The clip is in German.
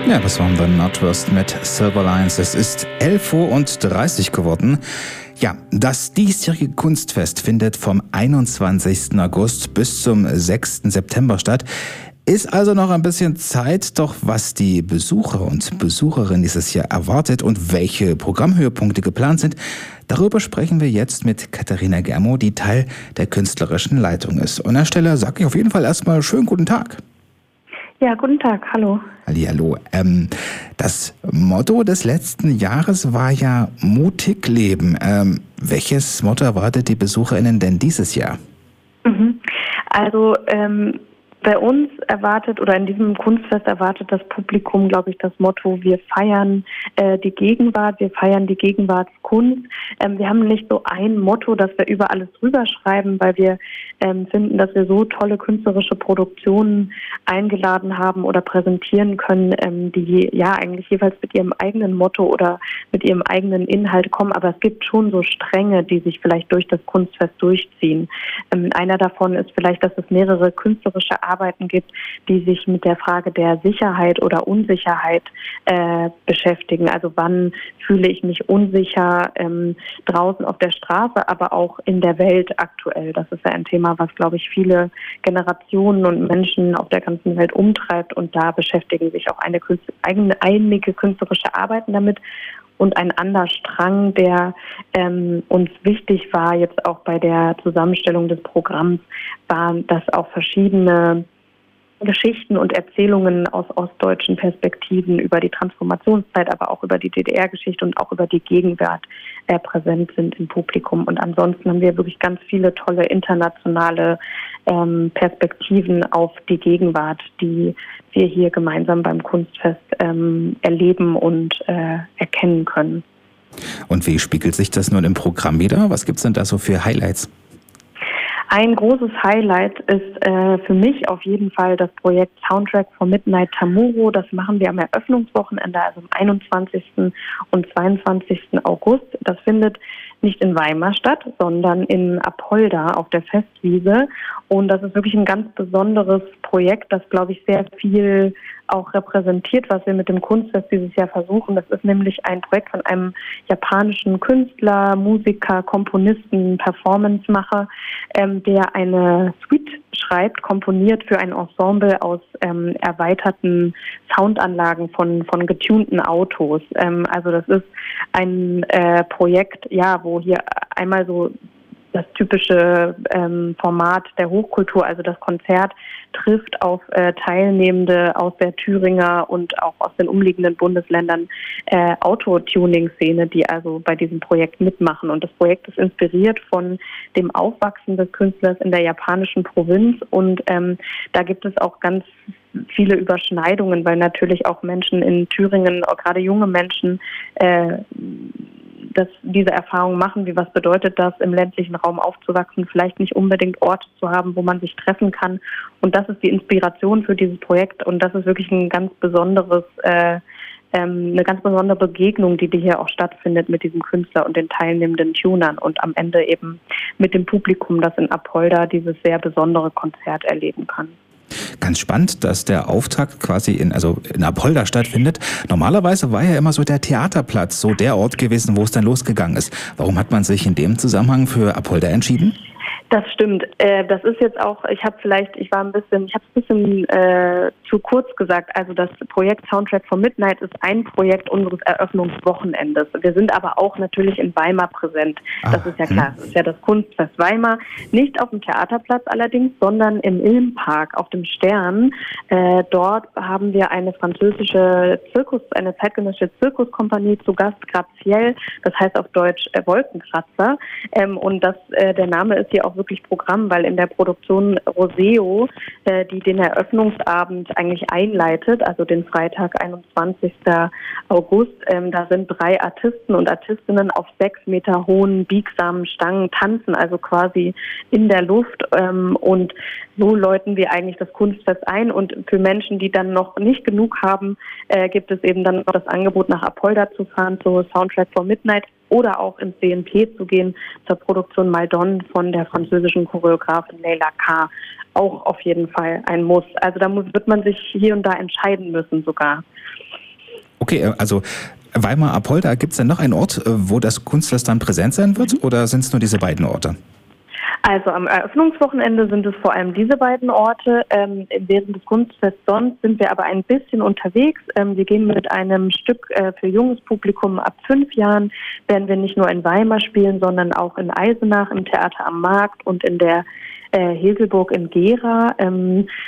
Ja, das waren dann Nordwest mit Silver Lines. Es ist 11:30 Uhr geworden. Ja, das diesjährige Kunstfest findet vom 21. August bis zum 6. September statt. Ist also noch ein bisschen Zeit, doch was die Besucher und Besucherinnen dieses Jahr erwartet und welche Programmhöhepunkte geplant sind, darüber sprechen wir jetzt mit Katharina Germo, die Teil der künstlerischen Leitung ist. Und an der Stelle sage ich auf jeden Fall erstmal schönen guten Tag. Ja, guten Tag, hallo. Hallihallo. Das Motto des letzten Jahres war ja mutig leben. Welches Motto erwartet die BesucherInnen denn dieses Jahr? Also bei uns erwartet oder in diesem Kunstfest erwartet das Publikum, glaube ich, das Motto: Wir feiern die Gegenwart, wir feiern die Gegenwartskunst. Wir haben nicht so ein Motto, das wir über alles drüber schreiben, weil wir finden, dass wir so tolle künstlerische Produktionen eingeladen haben oder präsentieren können, die ja eigentlich jeweils mit ihrem eigenen Motto oder mit ihrem eigenen Inhalt kommen. Aber es gibt schon so Stränge, die sich vielleicht durch das Kunstfest durchziehen. Einer davon ist vielleicht, dass es mehrere künstlerische Arbeiten gibt, die sich mit der Frage der Sicherheit oder Unsicherheit beschäftigen. Also wann fühle ich mich unsicher draußen auf der Straße, aber auch in der Welt aktuell. Das ist ja ein Thema, was, glaube ich, viele Generationen und Menschen auf der ganzen Welt umtreibt. Und da beschäftigen sich auch einige künstlerische Arbeiten damit. Und ein anderer Strang, der uns wichtig war, jetzt auch bei der Zusammenstellung des Programms, war, dass auch verschiedene Geschichten und Erzählungen aus ostdeutschen Perspektiven über die Transformationszeit, aber auch über die DDR-Geschichte und auch über die Gegenwart präsent sind im Publikum. Und ansonsten haben wir wirklich ganz viele tolle internationale Perspektiven auf die Gegenwart, die wir hier gemeinsam beim Kunstfest erleben und erkennen können. Und wie spiegelt sich das nun im Programm wider? Was gibt es denn da so für Highlights? Ein großes Highlight ist für mich auf jeden Fall das Projekt Soundtrack for Midnight Tamuro. Das machen wir am Eröffnungswochenende, also am 21. und 22. August. Das findet nicht in Weimar statt, sondern in Apolda auf der Festwiese. Und das ist wirklich ein ganz besonderes Projekt, das, glaube ich, sehr viel auch repräsentiert, was wir mit dem Kunstfest dieses Jahr versuchen. Das ist nämlich ein Projekt von einem japanischen Künstler, Musiker, Komponisten, Performancemacher, der eine Suite schreibt, komponiert für ein Ensemble aus erweiterten Soundanlagen von getunten Autos. Also das ist ein Projekt, ja, wo hier einmal so das typische Format der Hochkultur, also das Konzert, trifft auf Teilnehmende aus der Thüringer und auch aus den umliegenden Bundesländern Autotuning-Szene, die also bei diesem Projekt mitmachen. Und das Projekt ist inspiriert von dem Aufwachsen des Künstlers in der japanischen Provinz. Und da gibt es auch ganz viele Überschneidungen, weil natürlich auch Menschen in Thüringen, auch gerade junge Menschen, dass diese Erfahrung machen, wie was bedeutet das, im ländlichen Raum aufzuwachsen, vielleicht nicht unbedingt Orte zu haben, wo man sich treffen kann. Und das ist die Inspiration für dieses Projekt. Und das ist wirklich ein ganz besonderes, eine ganz besondere Begegnung, die hier auch stattfindet mit diesem Künstler und den teilnehmenden Tunern und am Ende eben mit dem Publikum, das in Apolda dieses sehr besondere Konzert erleben kann. Ganz spannend, dass der Auftakt quasi in Apolda stattfindet. Normalerweise war ja immer so der Theaterplatz so der Ort gewesen, wo es dann losgegangen ist. Warum hat man sich in dem Zusammenhang für Apolda entschieden? Das stimmt. Das ist jetzt auch, ich habe es ein bisschen zu kurz gesagt. Also das Projekt Soundtrack for Midnight ist ein Projekt unseres Eröffnungswochenendes. Wir sind aber auch natürlich in Weimar präsent. Das ist ja klar. Das ist ja das Kunstfest Weimar. Nicht auf dem Theaterplatz allerdings, sondern im Ilmpark auf dem Stern. Dort haben wir eine eine zeitgenössische Zirkuskompanie zu Gast, Graziell. Das heißt auf Deutsch Wolkenkratzer. Und der Name ist hier auch wirklich Programm, weil in der Produktion Roseo, die den Eröffnungsabend eigentlich einleitet, also den Freitag, 21. August, da sind 3 Artisten und Artistinnen auf 6 Meter hohen, biegsamen Stangen tanzen, also quasi in der Luft. Und so läuten wir eigentlich das Kunstfest ein. Und für Menschen, die dann noch nicht genug haben, gibt es eben dann noch das Angebot, nach Apolda zu fahren, zu Soundtrack for Midnight, oder auch ins DNP zu gehen, zur Produktion Maldon von der französischen Choreografin Leila K. Auch auf jeden Fall ein Muss. Also da wird man sich hier und da entscheiden müssen sogar. Okay, also Weimar-Apolda, gibt es denn noch einen Ort, wo das Kunstfest dann präsent sein wird, oder sind es nur diese beiden Orte? Also am Eröffnungswochenende sind es vor allem diese beiden Orte. Während des Kunstfests sonst sind wir aber ein bisschen unterwegs. Wir gehen mit einem Stück für junges Publikum ab 5 Jahren, werden wir nicht nur in Weimar spielen, sondern auch in Eisenach, im Theater am Markt und in der Heselburg in Gera.